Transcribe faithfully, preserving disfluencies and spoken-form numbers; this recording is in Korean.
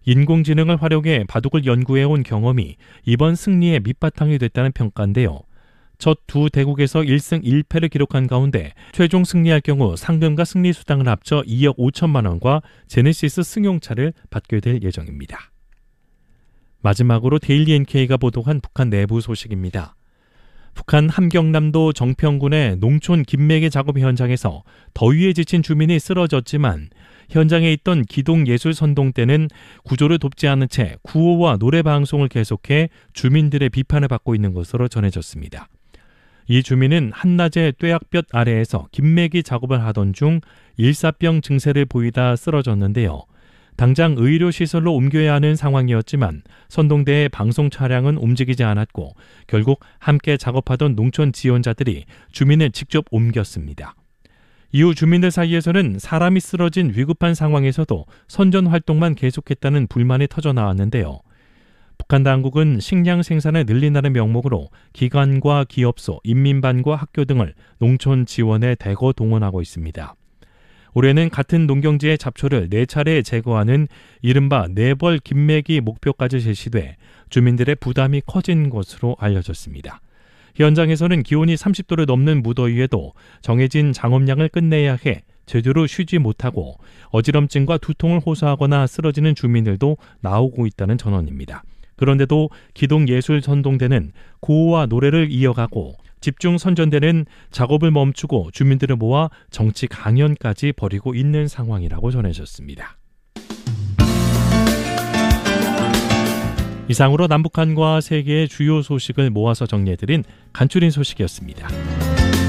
인공지능을 활용해 바둑을 연구해온 경험이 이번 승리의 밑바탕이 됐다는 평가인데요. 첫 두 대국에서 일 승 일 패를 기록한 가운데 최종 승리할 경우 상금과 승리수당을 합쳐 이억 오천만 원과 제네시스 승용차를 받게 될 예정입니다. 마지막으로 데일리 엔케이가 보도한 북한 내부 소식입니다. 북한 함경남도 정평군의 농촌 김매개 작업 현장에서 더위에 지친 주민이 쓰러졌지만 현장에 있던 기동예술선동대는 구조를 돕지 않은 채 구호와 노래 방송을 계속해 주민들의 비판을 받고 있는 것으로 전해졌습니다. 이 주민은 한낮에 뙤약볕 아래에서 김매기 작업을 하던 중 일사병 증세를 보이다 쓰러졌는데요. 당장 의료시설로 옮겨야 하는 상황이었지만 선동대의 방송 차량은 움직이지 않았고 결국 함께 작업하던 농촌 지원자들이 주민을 직접 옮겼습니다. 이후 주민들 사이에서는 사람이 쓰러진 위급한 상황에서도 선전 활동만 계속했다는 불만이 터져나왔는데요. 북한 당국은 식량 생산을 늘린다는 명목으로 기관과 기업소, 인민반과 학교 등을 농촌 지원에 대거 동원하고 있습니다. 올해는 같은 농경지의 잡초를 네 차례 제거하는 이른바 네벌 김매기 목표까지 제시돼 주민들의 부담이 커진 것으로 알려졌습니다. 현장에서는 기온이 삼십 도를 넘는 무더위에도 정해진 작업량을 끝내야 해 제대로 쉬지 못하고 어지럼증과 두통을 호소하거나 쓰러지는 주민들도 나오고 있다는 전언입니다. 그런데도 기동예술선동대는 구호와 노래를 이어가고 집중선전대는 작업을 멈추고 주민들을 모아 정치 강연까지 벌이고 있는 상황이라고 전해졌습니다. 이상으로 남북한과 세계의 주요 소식을 모아서 정리해드린 간추린 소식이었습니다.